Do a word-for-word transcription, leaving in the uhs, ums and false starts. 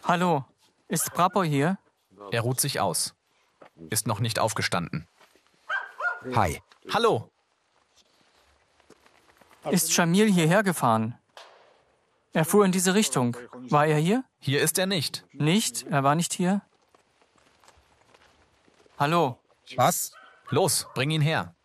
Hallo, ist Prapor hier? Er ruht sich aus. Ist noch nicht aufgestanden. Hi. Hallo! Ist Shamil hierher gefahren? Er fuhr in diese Richtung. War er hier? Hier ist er nicht. Nicht? Er war nicht hier? Hallo? Was? Los, bring ihn her.